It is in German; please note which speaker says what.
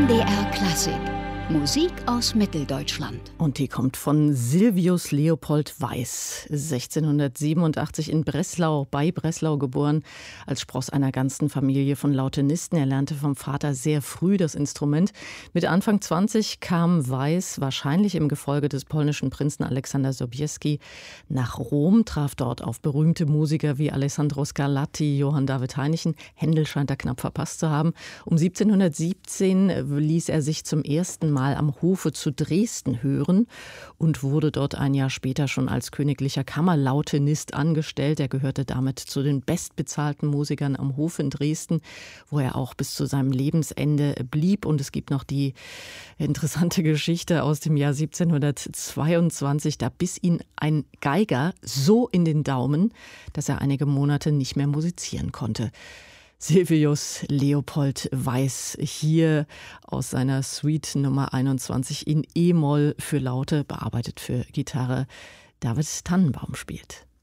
Speaker 1: MDR Klassik. Musik aus Mitteldeutschland.
Speaker 2: Und die kommt von Silvius Leopold Weiß, 1687 in Breslau, bei Breslau geboren, als Spross einer ganzen Familie von Lautenisten. Er lernte vom Vater sehr früh das Instrument. Mit Anfang 20 kam Weiß, wahrscheinlich im Gefolge des polnischen Prinzen Aleksander Sobieski, nach Rom, traf dort auf berühmte Musiker wie Alessandro Scarlatti, Johann David Heinichen. Händel scheint er knapp verpasst zu haben. Um 1717 ließ er sich zum ersten Mal am Hofe zu Dresden hören und wurde dort ein Jahr später schon als königlicher Kammerlautenist angestellt. Er gehörte damit zu den bestbezahlten Musikern am Hof in Dresden, wo er auch bis zu seinem Lebensende blieb. Und es gibt noch die interessante Geschichte aus dem Jahr 1722. Da biss ihn ein Geiger so in den Daumen, dass er einige Monate nicht mehr musizieren konnte. Silvius Leopold Weiß hier aus seiner Suite Nummer 21 in E-Moll für Laute, bearbeitet für Gitarre. David Tannenbaum spielt.